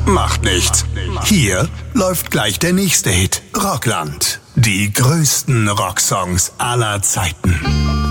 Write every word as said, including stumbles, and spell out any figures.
Macht nichts. Hier läuft gleich der nächste Hit. Rockland. Die größten Rocksongs aller Zeiten.